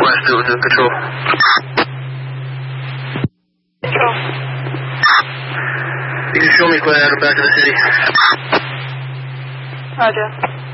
West, Newton, control. Control. You can show me Glad back to the city. Roger.